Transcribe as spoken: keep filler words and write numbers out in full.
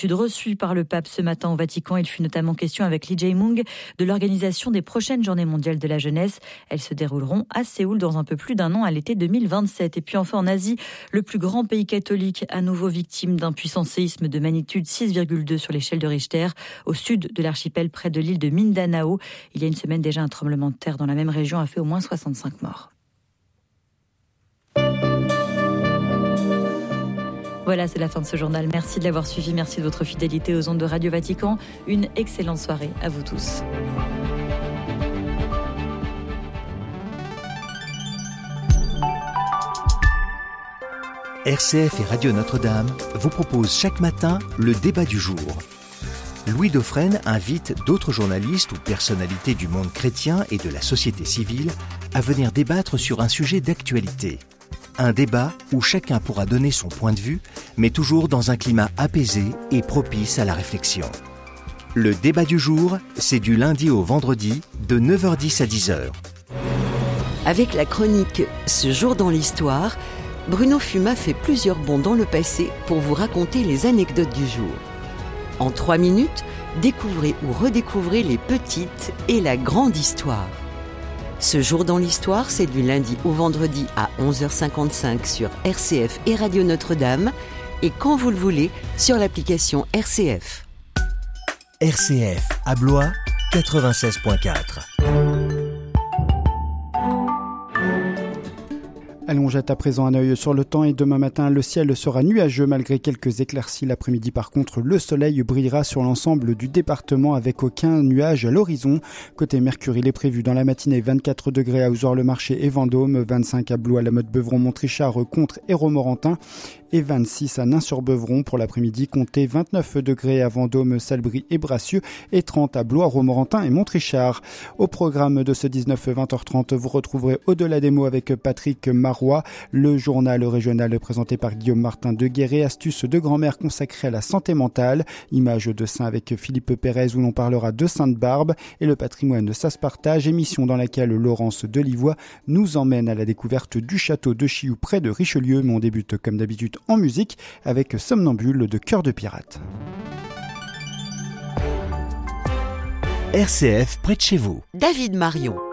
Reçu par le pape ce matin au Vatican, il fut notamment question avec Lee Jae-myung de l'organisation des prochaines Journées mondiales de la jeunesse. Elles se dérouleront à Séoul dans un peu plus d'un an à l'été deux mille vingt-sept. Et puis enfin en Asie, le plus grand pays catholique à nouveau victime d'un puissant séisme de magnitude six virgule deux sur l'échelle de Richter au sud de l'archipel près de l'île de Mindanao. Il y a une semaine déjà, un tremblement de terre dans la même région a fait au moins soixante-cinq morts. Voilà, c'est la fin de ce journal. Merci de l'avoir suivi. Merci de votre fidélité aux ondes de Radio Vatican. Une excellente soirée à vous tous. R C F et Radio Notre-Dame vous proposent chaque matin le débat du jour. Louis Dauphren invite d'autres journalistes ou personnalités du monde chrétien et de la société civile à venir débattre sur un sujet d'actualité. Un débat où chacun pourra donner son point de vue, mais toujours dans un climat apaisé et propice à la réflexion. Le débat du jour, c'est du lundi au vendredi, de neuf heures dix à dix heures. Avec la chronique « Ce jour dans l'histoire », Bruno Fuma fait plusieurs bonds dans le passé pour vous raconter les anecdotes du jour. En trois minutes, découvrez ou redécouvrez les petites et la grande histoire. Ce jour dans l'histoire, c'est du lundi au vendredi à onze heures cinquante-cinq sur R C F et Radio Notre-Dame et quand vous le voulez sur l'application R C F. R C F à Blois, quatre-vingt-seize virgule quatre. Allons, on jette à présent un œil sur le temps et demain matin, le ciel sera nuageux malgré quelques éclaircies. L'après-midi, par contre, le soleil brillera sur l'ensemble du département avec aucun nuage à l'horizon. Côté Mercure, il est prévu dans la matinée vingt-quatre degrés à Ouzor-le-Marché et Vendôme, vingt-cinq à Blois, La Motte-Beuvron, Montrichard, Contre et Romorantin et vingt-six à Nain-sur-Beuvron. Pour l'après-midi, comptez vingt-neuf degrés à Vendôme, Salbris et Bracieux et trente à Blois, Romorantin et Montrichard. Au programme de ce dix-neuf vingt heures trente, vous retrouverez Au-delà des mots avec Patrick Marois, le journal régional présenté par Guillaume Martin de Guéret, astuces de grand-mère consacrées à la santé mentale, images de saint avec Philippe Pérez où l'on parlera de Sainte-Barbe et le patrimoine ça se partage, émission dans laquelle Laurence Delivois nous emmène à la découverte du château de Chioux près de Richelieu. Mais on débute comme d'habitude en musique avec Somnambule de Cœur de Pirate. R C F près de chez vous. David Marion.